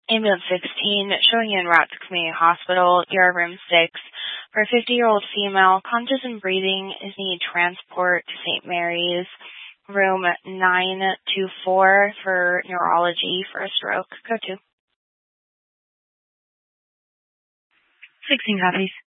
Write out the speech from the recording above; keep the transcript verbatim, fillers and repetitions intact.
Ambulance sixteen, showing you en route to Community Hospital, E R room six. For a fifty-year-old female, conscious and breathing, is needing transport to Saint Mary's, room nine two four for neurology for a stroke. Go to. sixteen copies.